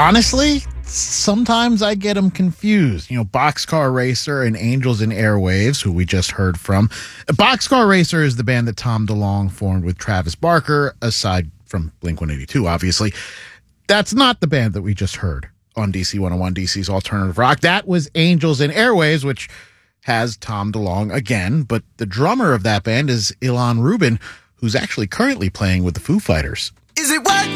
Honestly, sometimes I get them confused. Boxcar Racer and Angels and Airwaves, who we just heard from. Boxcar Racer is the band that Tom DeLonge formed with Travis Barker, aside from Blink-182, obviously. That's not the band that we just heard on DC 101, DC's Alternative Rock. That was Angels and Airwaves, which has Tom DeLonge again, but the drummer of that band is Ilan Rubin, who's actually currently playing with the Foo Fighters.